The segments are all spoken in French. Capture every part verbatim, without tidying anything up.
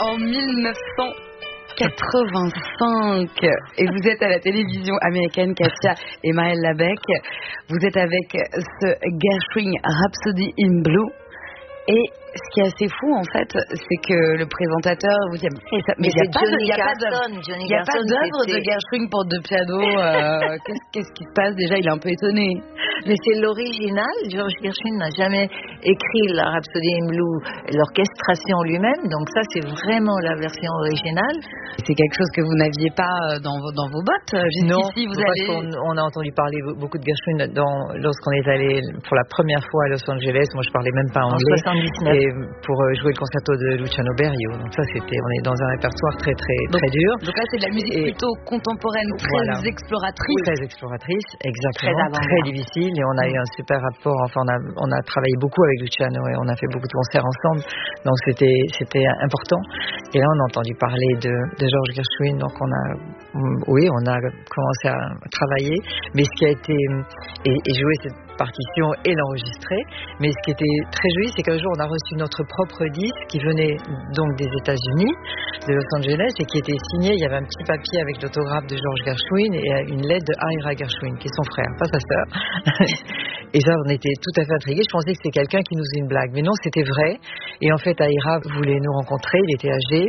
en mille neuf cent quatre-vingt-cinq et vous êtes à la télévision américaine, Katia et Marielle Labec. Vous êtes avec ce Gershwin Rhapsody in Blue. Et ce qui est assez fou en fait, c'est que le présentateur vous dit mais, ça, mais il n'y a pas d'œuvre de Gershwin pour deux pianos. Euh, qu'est-ce, qu'est-ce qui se passe déjà? Il est un peu étonné. Mais c'est l'original. George Gershwin n'a jamais écrit la Rhapsody in Blue, l'orchestration lui-même. Donc ça, c'est vraiment la version originale. C'est quelque chose que vous n'aviez pas dans vos, dans vos bottes jusqu'ici. Non, vous parce allez... qu'on on a entendu parler beaucoup de Gershwin dans, lorsqu'on est allé pour la première fois à Los Angeles. Moi, je parlais même pas anglais. En soixante-dix-neuf. Et pour jouer le concerto de Luciano Berio. Donc ça, c'était, on est dans un répertoire très très donc, très dur. Donc là, c'est de la musique et plutôt contemporaine, très voilà. exploratrice. Très exploratrice, exactement. Très, très difficile. Et on a eu un super rapport. Enfin, on a on a travaillé beaucoup avec Luciano et on a fait beaucoup de concerts ensemble. Donc c'était c'était important. Et là, on a entendu parler de de George Gershwin. Donc on a oui, on a commencé à travailler. Mais ce qui a été et, et jouer cette partition et l'enregistrer. Mais ce qui était très joli, c'est qu'un jour on a reçu notre propre disque qui venait donc des États-Unis, de Los Angeles, et qui était signé. Il y avait un petit papier avec l'autographe de George Gershwin et une lettre de Ira Gershwin, qui est son frère, pas sa sœur. Et ça, on était tout à fait intrigués. Je pensais que c'était quelqu'un qui nous faisait une blague, mais non, c'était vrai. Et en fait, Ira voulait nous rencontrer. Il était âgé.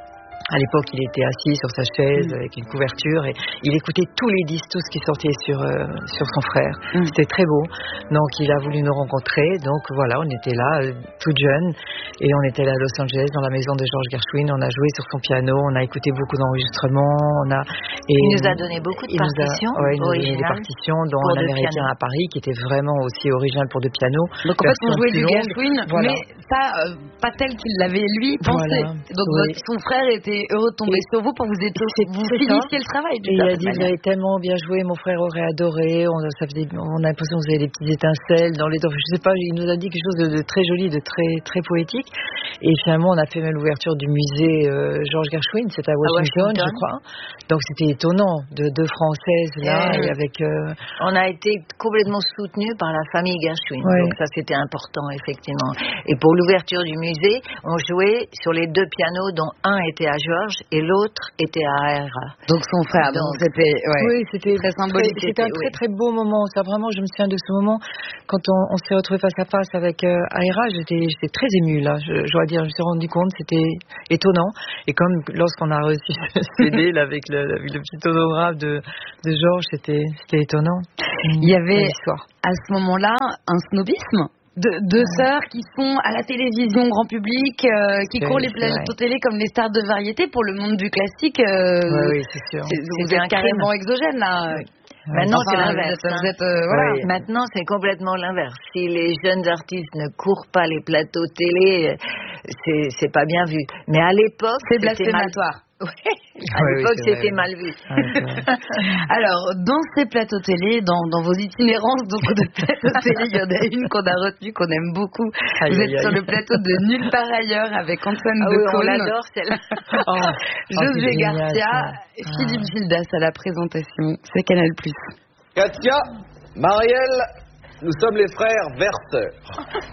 À l'époque, il était assis sur sa chaise mmh. avec une couverture et il écoutait tous les disques, tout ce qui sortait sur euh, sur son frère. Mmh. C'était très beau. Donc, il a voulu nous rencontrer. Donc, voilà, on était là, euh, tout jeunes, et on était là à Los Angeles, dans la maison de George Gershwin. On a joué sur son piano, on a écouté beaucoup d'enregistrements. On a et il nous a donné beaucoup de partitions. A, ouais, il nous a donné des partitions, dont un américain piano. À Paris, qui était vraiment aussi original pour deux pianos. Donc, en fait, on jouait du Gershwin, voilà. mais pas euh, pas tel qu'il l'avait lui pensé. Voilà. Donc, oui. votre, son frère était heureux de tomber et sur vous pour vous, éto- vous finissiez le travail. Et il a dit, vous avez tellement bien joué, mon frère aurait adoré. On, ça faisait, on a l'impression que vous avez des petites étincelles dans les dents. Je sais pas, il nous a dit quelque chose de, de très joli, de très très poétique. Et finalement, on a fait même l'ouverture du musée euh, George Gershwin, c'était à Washington, à Washington, je crois. Donc c'était étonnant, de deux Françaises là, et, et avec. Euh... On a été complètement soutenus par la famille Gershwin. Ouais. Donc ça, c'était important, effectivement. Et pour l'ouverture du musée, on jouait sur les deux pianos, dont un était à George et l'autre était à Ira. Donc son frère. Donc, donc c'était ouais, oui, c'était très symbolique. Très, c'était un très très beau moment. Ça vraiment, je me souviens de ce moment quand on, on s'est retrouvés face à face avec euh, Ira. J'étais j'étais très émue là. Je, je dois dire, je me suis rendu compte, c'était étonnant. Et comme lorsqu'on a reçu ce C D là, avec le, le, le petit autographe de de Georges, c'était c'était étonnant. Il y avait à ce moment-là un snobisme. De, deux ouais. sœurs qui sont à la télévision grand public, euh, qui c'est, courent les plateaux télé comme les stars de variété. Pour le monde du classique, euh, ouais, oui, c'est sûr. C'est, vous c'est êtes carrément crime. Exogène là. Oui. Maintenant, enfin, c'est l'inverse. Vous êtes, vous êtes, euh, voilà. oui. Maintenant, c'est complètement l'inverse. Si les jeunes artistes ne courent pas les plateaux télé, c'est, c'est pas bien vu. Mais à l'époque, c'est blasphématoire. Oui, à oui, l'époque, oui, c'était vrai. Mal vu. Ouais, alors, dans ces plateaux télé, dans, dans vos itinérances donc, de plateaux télé, il y en a une qu'on a retenue, qu'on aime beaucoup. Aïe, vous êtes aïe, sur aïe. Le plateau de Nulle part ailleurs avec Antoine ah de oui, Caunes. On l'adore, celle-là. oh, José oh, Garcia, ah. Philippe Gildas à la présentation. C'est Canal plus. Katia, Marielle, nous sommes les frères Werther.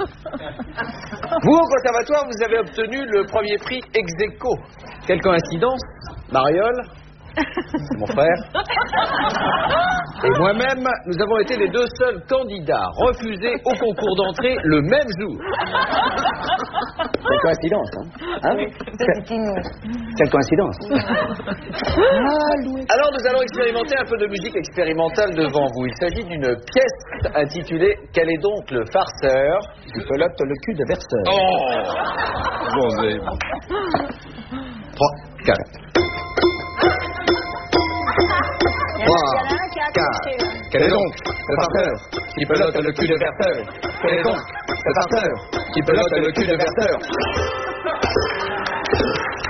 Vous, au conservatoire, vous avez obtenu le premier prix ex aequo. Quelle coïncidence, Mariole, c'est mon frère, et moi-même, nous avons été les deux seuls candidats refusés au concours d'entrée le même jour. Quelle coïncidence, hein, hein oui, Quelle coïncidence. Alors, nous allons expérimenter un peu de musique expérimentale devant vous. Il s'agit d'une pièce intitulée « Quel est donc le farceur ?» qui pelote le cul de Werther. Oh bon, trois, quatre. trois, quatre. Quel est donc le farceur qui pelote le cul de Werther? Quel est donc le farceur qui pelote le cul de Werther?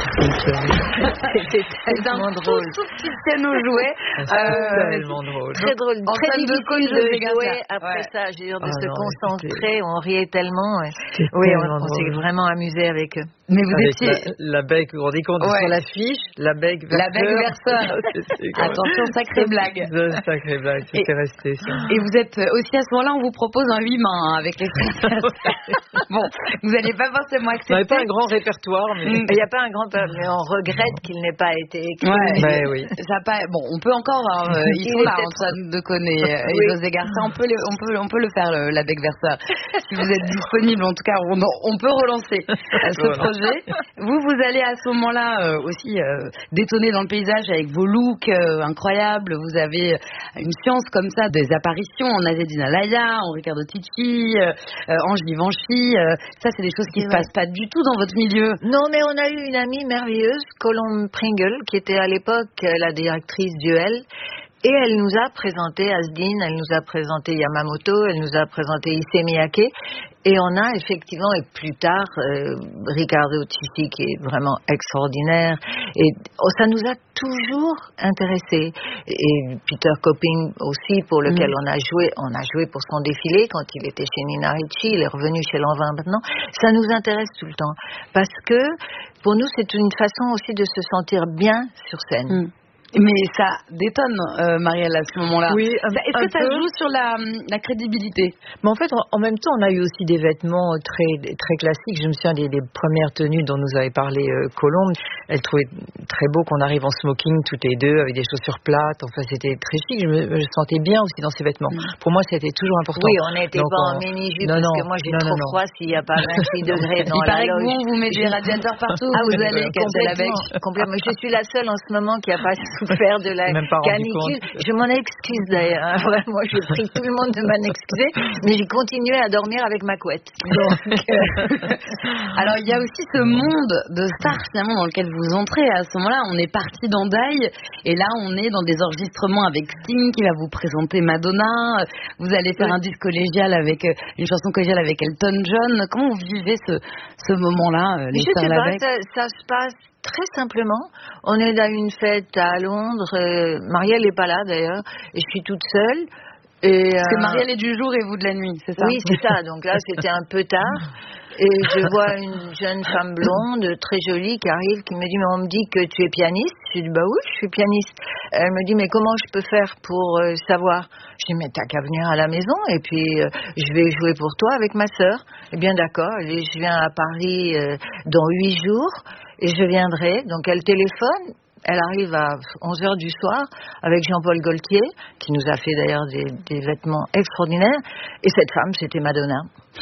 C'était tellement drôle. Tout, tout petit piano jouet. Euh, tellement drôle. Très drôle. En très difficile de, de jouer après ouais. ça. Je veux dire, de ah se non, concentrer. On riait tellement. C'était oui, on, tellement on s'est vraiment amusé avec eux. Mais vous avec étiez... La, la bec, vous vous rendez compte, ouais. sur l'affiche, la bec verseur. La bec verseur. Attention, sacrée blague. Sacrée blague, c'était resté ça. Et vous êtes aussi à ce moment-là, on vous propose un huit mains hein, avec les frères. Bon, vous n'allez pas forcément accepter. On n'avait pas un grand répertoire, mais il n'y a pas un grand, mais on regrette qu'il n'ait pas été écrit. Ouais, bah, oui. Ça pas... Bon, on peut encore. Hein, ils sont là, Antoine Decaune et, oui. et José Garcia. On peut, le, on peut, on peut le faire le, la bec verseur. Si vous êtes disponible, en tout cas, on, on peut relancer ce voilà. projet. Vous, vous allez à ce moment-là euh, aussi euh, détonner dans le paysage avec vos looks euh, incroyables. Vous avez une science comme ça des apparitions en Azedine Alaya, en Riccardo Tisci, euh, Ange Givenchy. Euh, ça, c'est des choses qui ne se passent pas du tout dans votre milieu. Non, mais on a eu une amie merveilleuse, Colombe Pringle, qui était à l'époque la directrice d'U L. Et elle nous a présenté Asdine, elle nous a présenté Yamamoto, elle nous a présenté Issey Miyake. Et on a effectivement, et plus tard, euh, Riccardo Tisci, qui est vraiment extraordinaire. Et oh, ça nous a toujours intéressés. Et Peter Copping aussi, pour lequel mmh. on a joué, on a joué pour son défilé quand il était chez Nina Ricci, il est revenu chez Lanvin maintenant. Ça nous intéresse tout le temps. Parce que, pour nous, c'est une façon aussi de se sentir bien sur scène. Mmh. Mais ça détonne, euh, Marielle, à ce moment-là. Oui, est-ce que ça peu. joue sur la, la crédibilité? Mais en fait, en, en même temps, on a eu aussi des vêtements très très classiques. Je me souviens des, des premières tenues dont nous avait parlé euh, Colombe. Elle trouvait très beau qu'on arrive en smoking toutes les deux avec des chaussures plates. Enfin, c'était très chic. Je me je sentais bien aussi dans ces vêtements. Mm. Pour moi, c'était toujours important. Oui, on n'était pas on... en mini-jupe parce non, que moi j'ai non, trop non, froid s'il n'y a pas vingt-six degrés dans Il la paraît loge. Que vous, vous mettez des radiateurs partout. Ah, vous allez casser la bec. Complètement. Je suis la seule en ce moment qui a pas souffert de la canicule. Je m'en excuse d'ailleurs. Hein. Vraiment, j'ai pris tout le monde de m'en excuser, mais j'ai continué à dormir avec ma couette. Donc, euh... alors il y a aussi ce monde de stars finalement dans lequel vous entrez. À ce moment-là, on est parti d'Andaille et là on est dans des enregistrements avec Sting qui va vous présenter Madonna. Vous allez faire oui. un disque collégial avec une chanson collégiale avec Elton John. Comment vous vivez ce ce moment-là, les Je stars sais pas, avec ça, ça se passe très simplement. On est à une fête à Londres. Euh, Marielle n'est pas là d'ailleurs. Et je suis toute seule. Et, Parce euh... que Marielle est du jour et vous de la nuit, c'est ça? Oui, c'est ça. Donc là, c'était un peu tard. Et je vois une jeune femme blonde, très jolie, qui arrive, qui me dit, mais on me dit que tu es pianiste. Je dis, bah oui, je suis pianiste. Elle me dit, mais comment je peux faire pour euh, savoir? Je dis, mais t'as qu'à venir à la maison et puis euh, je vais jouer pour toi avec ma sœur. Eh bien d'accord, je viens à Paris euh, dans huit jours et je viendrai. Donc elle téléphone. Elle arrive à onze heures du soir avec Jean-Paul Gaultier, qui nous a fait d'ailleurs des, des vêtements extraordinaires. Et cette femme, c'était Madonna.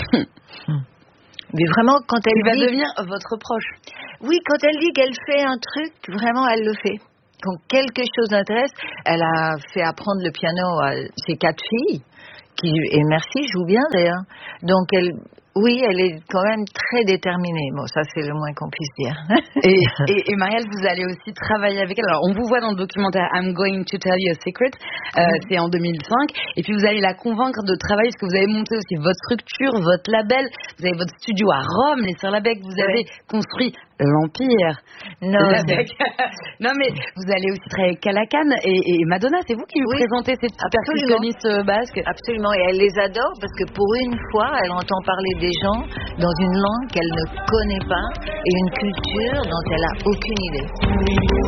Mais vraiment, quand elle va dit... devenir votre proche. Oui, quand elle dit qu'elle fait un truc, vraiment, elle le fait. Quand quelque chose l'intéresse, elle a fait apprendre le piano à ses quatre filles, qui, et merci, jouent bien d'ailleurs. Donc, elle... Oui, elle est quand même très déterminée. Bon, ça, c'est le moins qu'on puisse dire. et, et, et Marielle, vous allez aussi travailler avec elle. Alors, on vous voit dans le documentaire I'm Going to Tell You a Secret. Euh, mm-hmm. C'est en deux mille cinq. Et puis, vous allez la convaincre de travailler parce que vous avez monté aussi votre structure, votre label. Vous avez votre studio à Rome, les Sœurs Labec. Vous avez oui. construit l'Empire. Non, Labec. Non, mais vous allez aussi travailler avec Calacan et, et Madonna. C'est vous qui lui oui. présentez ces petites percussionnistes basques. Absolument. Et elle les adore parce que pour une fois, elle entend parler des gens dans une langue qu'elle ne connaît pas et une culture dont elle n'a aucune idée.